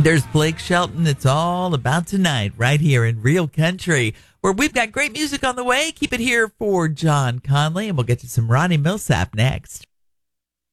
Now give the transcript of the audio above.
There's Blake Shelton. It's all about tonight right here in Real Country, where we've got great music on the way. Keep it here for John Conley, and we'll get to some Ronnie Millsap next.